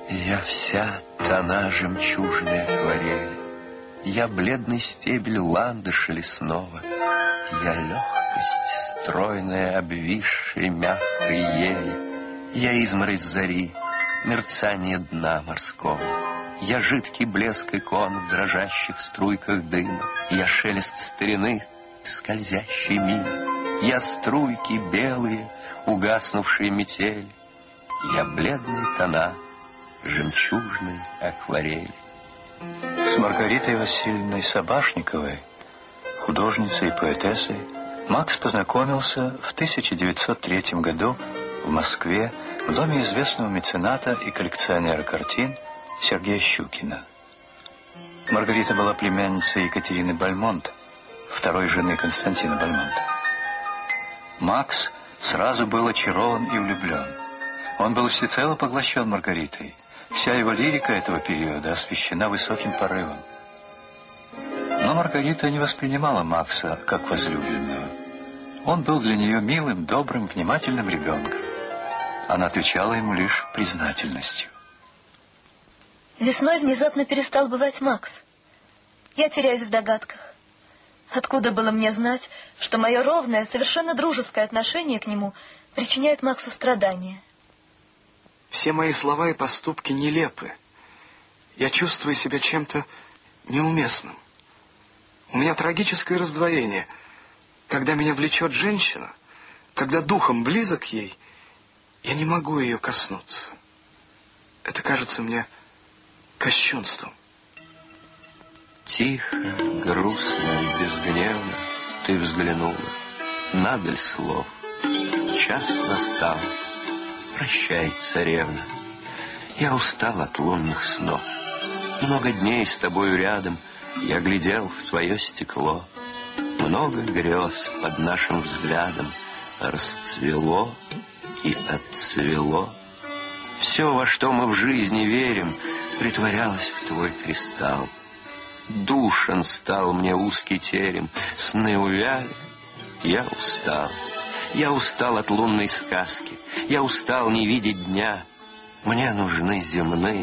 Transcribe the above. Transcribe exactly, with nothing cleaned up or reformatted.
Я вся тона жемчужной акварели, я бледный стебель ландыша лесного, я легкость стройная, обвисшей мягкой ели, я изморозь зари, мерцание дна морского, я жидкий блеск икон в дрожащих струйках дыма, я шелест старины, скользящий мимо, я струйки белые, угаснувшие метели, я бледные тона жемчужной акварели. С Маргаритой Васильевной Собашниковой, художницей и поэтессой, Макс познакомился в тысяча девятьсот третьем году в Москве в доме известного мецената и коллекционера картин Сергея Щукина. Маргарита была племянницей Екатерины Бальмонт, второй жены Константина Бальмонта. Макс сразу был очарован и влюблен. Он был всецело поглощен Маргаритой. Вся его лирика этого периода освещена высоким порывом. Но Маргарита не воспринимала Макса как возлюбленного. Он был для нее милым, добрым, внимательным ребенком. Она отвечала ему лишь признательностью. Весной внезапно перестал бывать Макс. Я теряюсь в догадках. Откуда было мне знать, что мое ровное, совершенно дружеское отношение к нему причиняет Максу страдания? Все мои слова и поступки нелепы. Я чувствую себя чем-то неуместным. У меня трагическое раздвоение. Когда меня влечет женщина, когда духом близок ей, я не могу ее коснуться. Это кажется мне кощунством. Тихо, грустно и безгневно ты взглянула, надаль слов. Час настал. Прощай, царевна, я устал от лунных снов. Много дней с тобою рядом я глядел в твое стекло. Много грез под нашим взглядом расцвело и отцвело. Все, во что мы в жизни верим, притворялось в твой кристалл. Душен стал мне узкий терем, сны увяли, я устал. Я устал от лунной сказки, я устал не видеть дня. Мне нужны земные